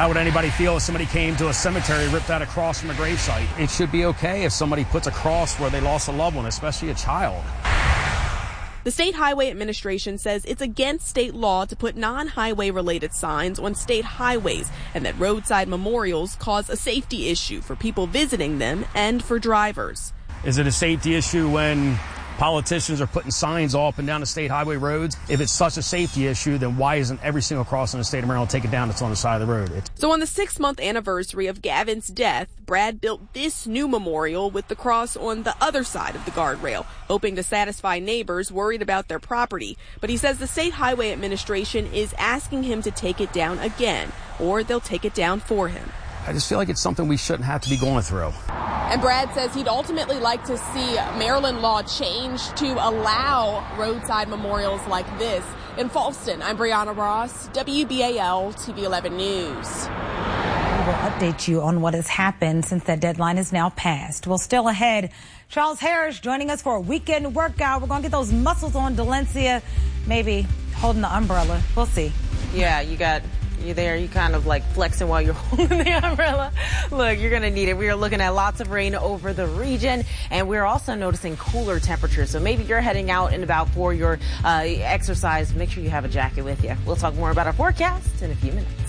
How would anybody feel if somebody came to a cemetery, ripped out a cross from a gravesite? It should be okay if somebody puts a cross where they lost a loved one, especially a child. The State Highway Administration says it's against state law to put non-highway related signs on state highways and that roadside memorials cause a safety issue for people visiting them and for drivers. Is it a safety issue when politicians are putting signs all up and down the state highway roads? If it's such a safety issue, then why isn't every single cross in the state of Maryland taken down that's on the side of the road? So on the 6-month anniversary of Gavin's death, Brad built this new memorial with the cross on the other side of the guardrail, hoping to satisfy neighbors worried about their property. But he says the State Highway Administration is asking him to take it down again, or they'll take it down for him. I just feel like it's something we shouldn't have to be going through. And Brad says he'd ultimately like to see Maryland law change to allow roadside memorials like this. In Falston, I'm Brianna Ross, WBAL TV 11 News. We will update you on what has happened since that deadline is now passed. Well, still ahead, Charles Harris joining us for a weekend workout. We're going to get those muscles on Delencia, maybe holding the umbrella. We'll see. Yeah, you're there, you kind of like flexing while you're holding the umbrella. Look, you're going to need it. We are looking at lots of rain over the region, and we're also noticing cooler temperatures. So maybe you're heading out and about for your exercise. Make sure you have a jacket with you. We'll talk more about our forecast in a few minutes.